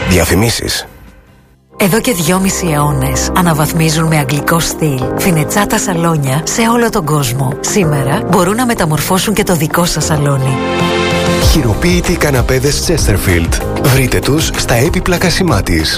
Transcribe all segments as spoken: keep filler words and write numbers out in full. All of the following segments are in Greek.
Διαφημίσεις. Εδώ και δυόμισι αιώνες αναβαθμίζουν με αγγλικό στυλ φινετσάτα σαλόνια σε όλο τον κόσμο. Σήμερα μπορούν να μεταμορφώσουν και το δικό σας σαλόνι. Χειροποίητοι καναπέδες Chesterfield. Βρείτε τους στα έπιπλα Κασιμάτης.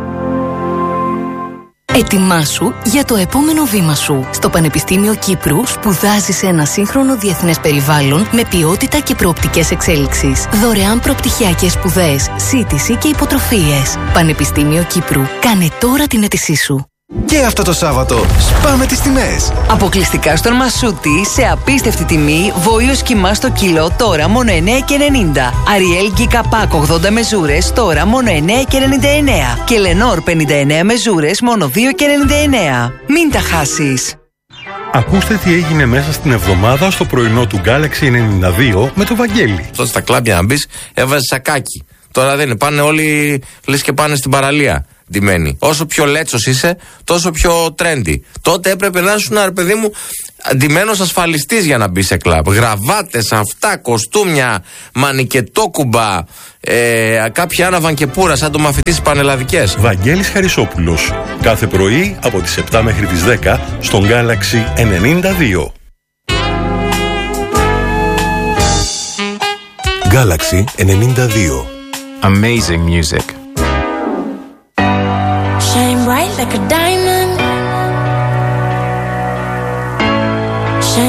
Ετοιμάσου για το επόμενο βήμα σου. Στο Πανεπιστήμιο Κύπρου σπουδάζεις σε ένα σύγχρονο διεθνές περιβάλλον με ποιότητα και προοπτικές εξέλιξης. Δωρεάν προπτυχιακές σπουδές, σύντηση και υποτροφίες. Πανεπιστήμιο Κύπρου. Κάνε τώρα την αίτησή σου. Και αυτό το Σάββατο σπάμε τις τιμές. Αποκλειστικά στον Μασούτη σε απίστευτη τιμή βόηος κιμά στο κιλό τώρα μόνο εννέα και ενενήντα. Αριέλ Γκίκα Πάκ ογδόντα μεζούρες τώρα μόνο εννέα και ενενήντα εννέα. Και Λενόρ πενήντα εννέα μεζούρες μόνο δύο και ενενήντα εννέα. Μην τα χάσεις. Ακούστε τι έγινε μέσα στην εβδομάδα στο πρωινό του Galaxy ενενήντα δύο με το Βαγγέλη. Αυτό στα κλάμπια να μπεις, έβαζε σακάκι. Τώρα δεν είναι, πάνε όλοι λες και πάνε στην παραλία. Ντυμένοι. Όσο πιο λέτσος είσαι, τόσο πιο trendy. Τότε έπρεπε να ήσουν, ρε παιδί μου, ντυμένος ασφαλιστής για να μπει σε κλαμπ. Γραβάτες, αυτά, κοστούμια, μανικετόκουμπα, ε, κάποιοι άναβαν και πουρα σαν το μαθητής στις πανελλαδικές. Βαγγέλης Χαρισόπουλος. Κάθε πρωί από τις επτά μέχρι τις δέκα στον Galaxy ενενήντα δύο. Galaxy ενενήντα δύο. Amazing music. Shine bright like a diamond.